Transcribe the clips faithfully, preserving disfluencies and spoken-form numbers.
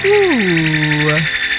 Ooh.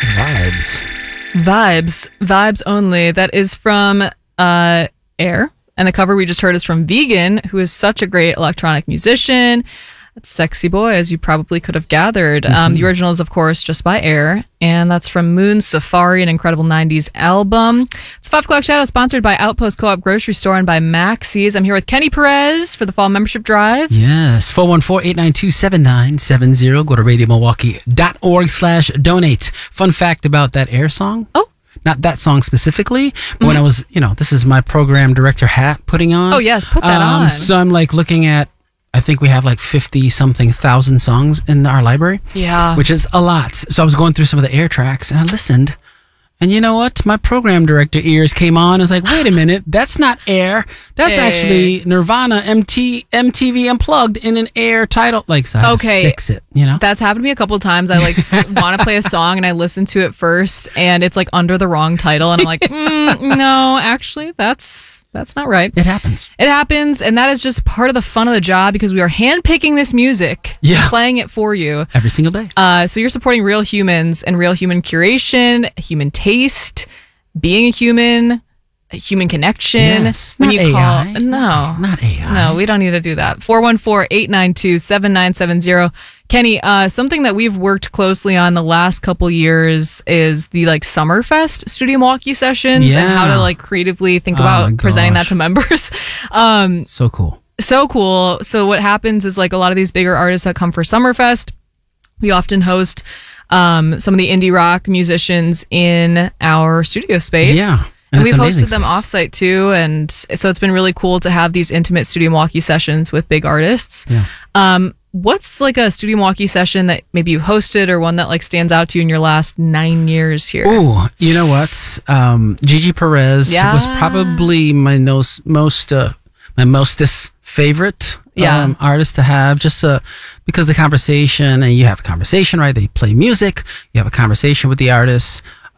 Vibes. Vibes. Vibes only. That is from uh, Air. And the cover we just heard is from Vegan, who is such a great electronic musician. That's Sexy Boy, as you probably could have gathered. Mm-hmm. Um, the original is, of course, just by Air. And that's from Moon Safari, an incredible nineties album. It's five o'clock Shadow, sponsored by Outpost Co-op Grocery Store and by Maxie's. I'm here with Kenny Perez for the Fall Membership Drive. Yes, four one four, eight nine two, seven nine seven zero. Go to radio milwaukee dot org slash donate. Fun fact about that Air song. Oh. Not that song specifically, but mm-hmm. when I was, you know, this is my program director hat putting on. Oh, yes, put that um, on. So I'm like looking at, I think we have like fifty something thousand songs in our library. Yeah. Which is a lot. So I was going through some of the Air tracks and I listened. And you know what? My program director ears came on. I was like, wait a minute. That's not Air. That's hey. actually Nirvana M T, M T V Unplugged in an Air title. Like, so I had okay. to fix it, you know? That's happened to me a couple of times. I like want to play a song and I listen to it first and it's like under the wrong title. And I'm like, mm, no, actually, that's... That's not right. It happens. It happens, and that is just part of the fun of the job because we are handpicking this music, yeah. playing it for you. Every single day. Uh, so you're supporting real humans and real human curation, human taste, being a human, a human connection. Yes, when not you A I. Call, no. Not A I. No, we don't need to do that. four one four, eight nine two, seven nine seven zero. Kenny, uh, something that we've worked closely on the last couple years is the like Summerfest Studio Milwaukee sessions yeah. and how to like creatively think oh about presenting that to members. um, so cool. So cool. So what happens is like a lot of these bigger artists that come for Summerfest, we often host um, some of the indie rock musicians in our studio space. Yeah. And, and we've hosted space. them offsite too. And so it's been really cool to have these intimate Studio Milwaukee sessions with big artists. Yeah. Um, what's like a Studio Milwaukee session that maybe you hosted or one that like stands out to you in your last nine years here? Oh, you know what? Um, Gigi Perez yeah. was probably my most, most uh, my mostest favorite yeah. um, artist to have, just uh, because the conversation, and you have a conversation, right? They play music, you have a conversation with the artists.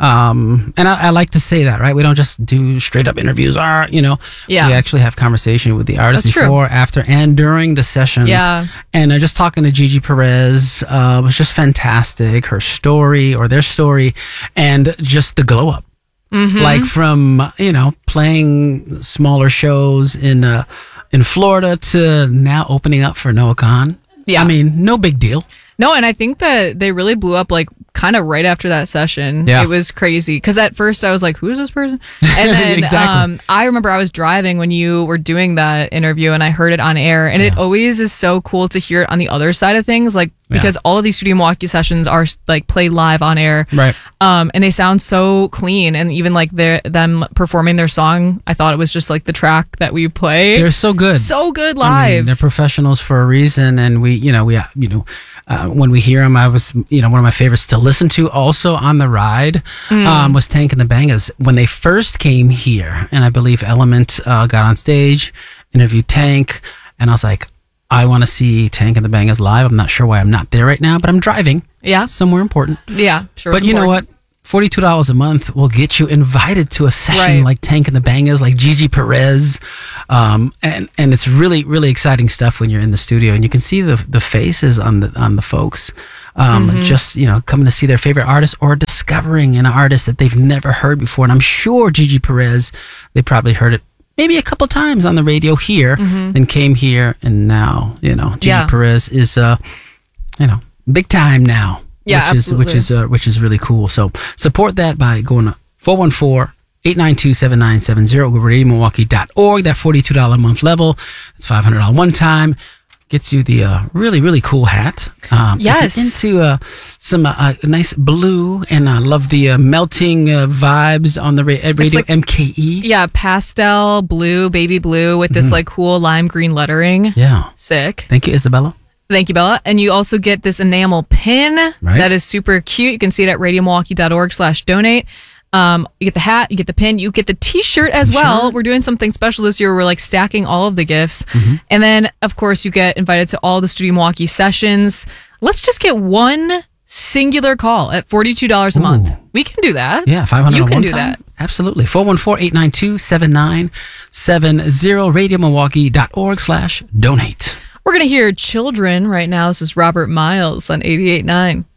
Um, and I, I like to say that, right? We don't just do straight up interviews, or, you know, yeah. we actually have conversation with the artists That's before, true. after, and during the sessions. Yeah. And uh, just talking to Gigi Perez uh, was just fantastic. Her story or their story, and just the glow up, mm-hmm. like from, you know, playing smaller shows in, uh, in Florida to now opening up for Noah Kahan. Yeah. I mean, no big deal. No, and I think that they really blew up like kind of right after that session. Yeah. It was crazy because at first I was like, who is this person? And then exactly. um, I remember I was driving when you were doing that interview and I heard it on air, and yeah. it always is so cool to hear it on the other side of things, like because yeah. all of these Studio Milwaukee sessions are like played live on air, right? Um, and they sound so clean, and even like their them performing their song, I thought it was just like the track that we play. They're so good, so good live. I mean, they're professionals for a reason, and we, you know, we, you know. Uh, when we hear them, I was, you know, one of my favorites to listen to also on the ride mm. um, was Tank and the Bangas. When they first came here, and I believe Element uh, got on stage, interviewed Tank, and I was like, I want to see Tank and the Bangas live. I'm not sure why I'm not there right now, but I'm driving. Yeah. Somewhere important. Yeah, sure. But you important. know what? forty-two dollars a month will get you invited to a session right. like Tank and the Bangas, like Gigi Perez. Um, and, and it's really, really exciting stuff when you're in the studio and you can see the the faces on the on the folks. Um, mm-hmm. Just, you know, coming to see their favorite artist or discovering an artist that they've never heard before. And I'm sure Gigi Perez, they probably heard it maybe a couple times on the radio here, mm-hmm. then came here. And now, you know, Gigi yeah. Perez is, uh, you know, big time now. Yeah, which is absolutely. which is uh, which is really cool. So support that by going to four one four, eight nine two, seven nine seven zero. Go to radio milwaukee dot org. That forty-two dollars a month level. It's five hundred dollars one time. Gets you the uh, really, really cool hat. Um, yes. If you're into uh, some uh, nice blue, and I uh, love the uh, melting uh, vibes on the ra- radio like, M K E. Yeah, pastel blue, baby blue with this mm-hmm. like cool lime green lettering. Yeah. Sick. Thank you, Isabella. Thank you, Bella. And you also get this enamel pin right. that is super cute. You can see it at radio milwaukee dot org slash donate. Um, you get the hat, you get the pin, you get the t-shirt as T-shirt. well. We're doing something special this year. We're like stacking all of the gifts. Mm-hmm. And then, of course, you get invited to all the Studio Milwaukee sessions. Let's just get one singular call at forty-two dollars a Ooh. month. We can do that. Yeah, five hundred dollars You can one do time. that. Absolutely. four one four, eight nine two, seven nine seven zero. radio milwaukee dot org slash donate. We're going to hear Children right now. This is Robert Miles on eighty-eight point nine.